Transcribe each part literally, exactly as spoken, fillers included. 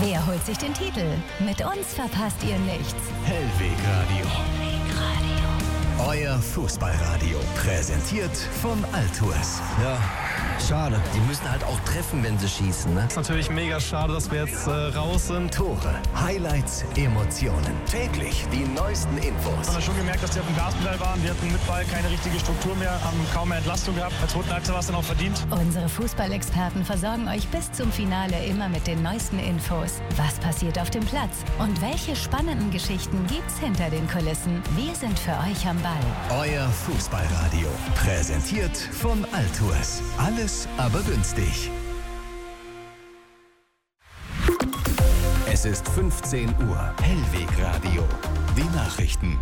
Wer holt sich den Titel? Mit uns verpasst ihr nichts. Hellwegradio. Hellwegradio. Euer Fußballradio. Präsentiert von Altours. Ja, schade. Die müssen halt auch treffen, wenn sie schießen, ne? Ist natürlich mega schade, dass wir jetzt äh, raus sind. Tore, Highlights, Emotionen. Täglich die neuesten Infos. Man hat schon gemerkt, dass die auf dem Gaspedal waren. Wir hatten mit Ball keine richtige Struktur mehr, haben kaum mehr Entlastung gehabt. Als zweiten Halbzeit war es dann auch verdient. Unsere Fußballexperten versorgen euch bis zum Finale immer mit den neuesten Infos. Was passiert auf dem Platz? Und welche spannenden Geschichten gibt's hinter den Kulissen? Wir sind für euch am Ball. Euer Fußballradio. Präsentiert von Altours. Alles aber günstig. Es ist fünfzehn Uhr. Hellwegradio. Die Nachrichten.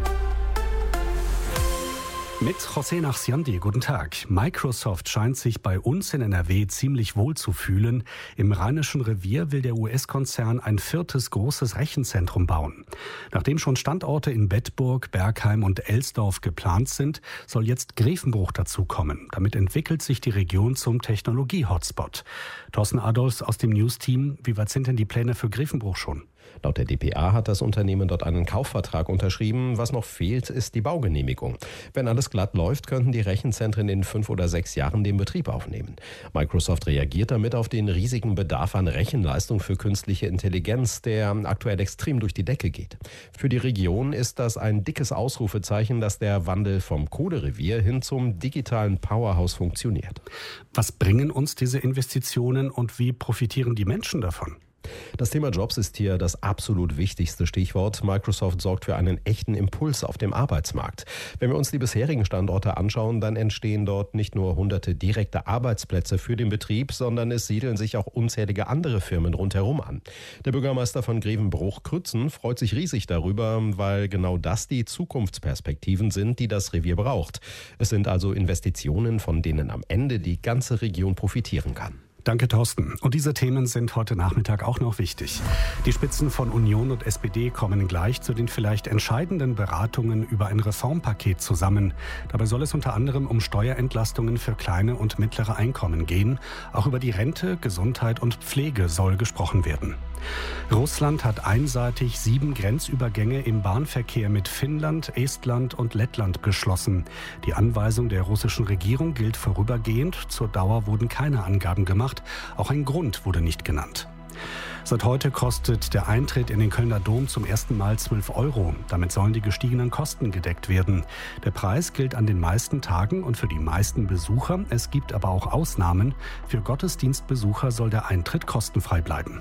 Mit José Nachsiandi, guten Tag. Microsoft scheint sich bei uns in N R W ziemlich wohl zu fühlen. Im Rheinischen Revier will der U S-Konzern ein viertes großes Rechenzentrum bauen. Nachdem schon Standorte in Bedburg, Bergheim und Elsdorf geplant sind, soll jetzt Grevenbruch dazukommen. Damit entwickelt sich die Region zum Technologie-Hotspot. Thorsten Adolfs aus dem News-Team, wie weit sind denn die Pläne für Grevenbruch schon? Laut der D P A hat das Unternehmen dort einen Kaufvertrag unterschrieben. Was noch fehlt, ist die Baugenehmigung. Wenn alles glatt läuft, könnten die Rechenzentren in fünf oder sechs Jahren den Betrieb aufnehmen. Microsoft reagiert damit auf den riesigen Bedarf an Rechenleistung für künstliche Intelligenz, der aktuell extrem durch die Decke geht. Für die Region ist das ein dickes Ausrufezeichen, dass der Wandel vom Kohlerevier hin zum digitalen Powerhouse funktioniert. Was bringen uns diese Investitionen und wie profitieren die Menschen davon? Das Thema Jobs ist hier das absolut wichtigste Stichwort. Microsoft sorgt für einen echten Impuls auf dem Arbeitsmarkt. Wenn wir uns die bisherigen Standorte anschauen, dann entstehen dort nicht nur hunderte direkte Arbeitsplätze für den Betrieb, sondern es siedeln sich auch unzählige andere Firmen rundherum an. Der Bürgermeister von Grevenbruch-Krützen freut sich riesig darüber, weil genau das die Zukunftsperspektiven sind, die das Revier braucht. Es sind also Investitionen, von denen am Ende die ganze Region profitieren kann. Danke, Thorsten. Und diese Themen sind heute Nachmittag auch noch wichtig. Die Spitzen von Union und S P D kommen gleich zu den vielleicht entscheidenden Beratungen über ein Reformpaket zusammen. Dabei soll es unter anderem um Steuerentlastungen für kleine und mittlere Einkommen gehen. Auch über die Rente, Gesundheit und Pflege soll gesprochen werden. Russland hat einseitig sieben Grenzübergänge im Bahnverkehr mit Finnland, Estland und Lettland geschlossen. Die Anweisung der russischen Regierung gilt vorübergehend. Zur Dauer wurden keine Angaben gemacht. Auch ein Grund wurde nicht genannt. Seit heute kostet der Eintritt in den Kölner Dom zum ersten Mal zwölf Euro. Damit sollen die gestiegenen Kosten gedeckt werden. Der Preis gilt an den meisten Tagen und für die meisten Besucher. Es gibt aber auch Ausnahmen. Für Gottesdienstbesucher soll der Eintritt kostenfrei bleiben.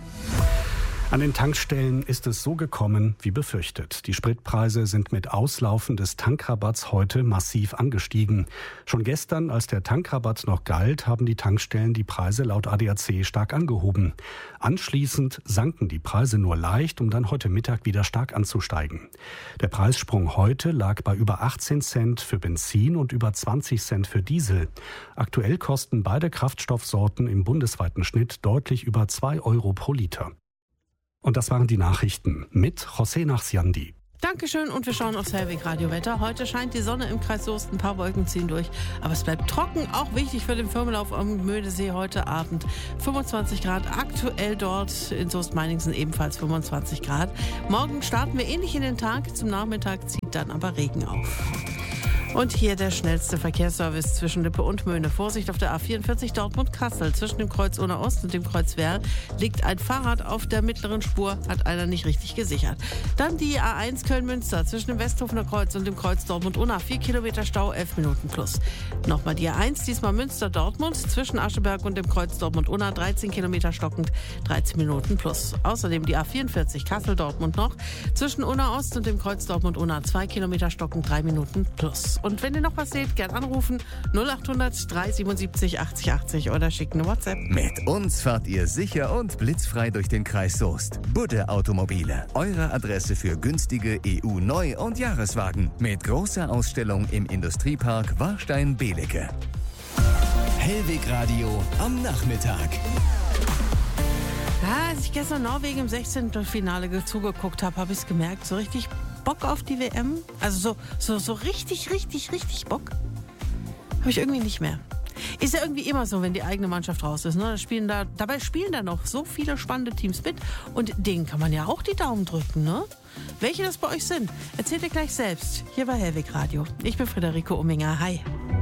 An den Tankstellen ist es so gekommen wie befürchtet. Die Spritpreise sind mit Auslaufen des Tankrabatts heute massiv angestiegen. Schon gestern, als der Tankrabatt noch galt, haben die Tankstellen die Preise laut A D A C stark angehoben. Anschließend sanken die Preise nur leicht, um dann heute Mittag wieder stark anzusteigen. Der Preissprung heute lag bei über achtzehn Cent für Benzin und über zwanzig Cent für Diesel. Aktuell kosten beide Kraftstoffsorten im bundesweiten Schnitt deutlich über zwei Euro pro Liter. Und das waren die Nachrichten mit José Nachsiandi. Dankeschön und wir schauen aufs Hellwegradio-Wetter. Heute scheint die Sonne im Kreis Soest, ein paar Wolken ziehen durch. Aber es bleibt trocken, auch wichtig für den Firmenlauf am Mödesee heute Abend. fünfundzwanzig Grad aktuell dort, in Soest-Meiningsen ebenfalls fünfundzwanzig Grad. Morgen starten wir ähnlich in den Tag, zum Nachmittag zieht dann aber Regen auf. Und hier der schnellste Verkehrsservice zwischen Lippe und Möhne. Vorsicht auf der A vierundvierzig Dortmund-Kassel. Zwischen dem Kreuz Unna-Ost und dem Kreuz Werl liegt ein Fahrrad auf der mittleren Spur, hat einer nicht richtig gesichert. Dann die A eins Köln-Münster zwischen dem Westhofener Kreuz und dem Kreuz Dortmund-Unna. Vier Kilometer Stau, elf Minuten plus. Nochmal die A eins, diesmal Münster-Dortmund zwischen Ascheberg und dem Kreuz Dortmund-Unna. dreizehn Kilometer stockend, dreizehn Minuten plus. Außerdem die A vierundvierzig Kassel-Dortmund noch zwischen Unna-Ost und dem Kreuz Dortmund-Unna. zwei Kilometer stockend, drei Minuten plus. Und wenn ihr noch was seht, gern anrufen null acht hundert drei siebenundsiebzig achtzig achtzig oder schicken eine WhatsApp. Mit uns fahrt ihr sicher und blitzfrei durch den Kreis Soest. Budde Automobile, eure Adresse für günstige E U-Neu- und Jahreswagen. Mit großer Ausstellung im Industriepark Warstein-Belecke. Hellwegradio am Nachmittag. Ja, als ich gestern Norwegen im sechzehnten Finale zugeguckt habe, habe ich es gemerkt, so richtig Bock auf die W M. Also so, so, so richtig, richtig, richtig Bock habe ich irgendwie nicht mehr. Ist ja irgendwie immer so, wenn die eigene Mannschaft raus ist. Ne? Da spielen da, dabei spielen da noch so viele spannende Teams mit und denen kann man ja auch die Daumen drücken, ne? Welche das bei euch sind, erzählt ihr gleich selbst hier bei Hellwig Radio. Ich bin Friederike Umminger. Hi.